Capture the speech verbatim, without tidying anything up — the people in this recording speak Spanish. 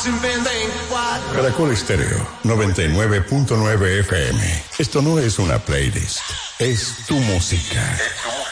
Caracol Estéreo noventa y nueve punto nueve F M. Esto no es una playlist, es tu música. Es tu música.